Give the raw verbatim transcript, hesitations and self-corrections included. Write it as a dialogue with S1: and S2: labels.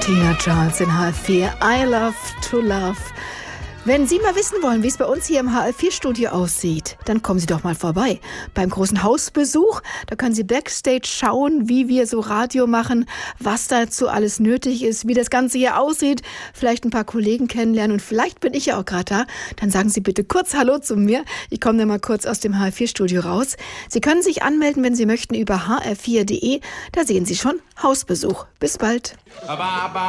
S1: Tina Charles in H F vier. I love to love. Wenn Sie mal wissen wollen, wie es bei uns hier im H F vier Studio aussieht, dann kommen Sie doch mal vorbei. Beim großen Hausbesuch, da können Sie Backstage schauen, wie wir so Radio machen, was dazu alles nötig ist, wie das Ganze hier aussieht, vielleicht ein paar Kollegen kennenlernen und vielleicht bin ich ja auch gerade da. Dann sagen Sie bitte kurz Hallo zu mir. Ich komme dann mal kurz aus dem H F vier Studio raus. Sie können sich anmelden, wenn Sie möchten, über h f vier punkt de. Da sehen Sie schon Hausbesuch. Bis bald.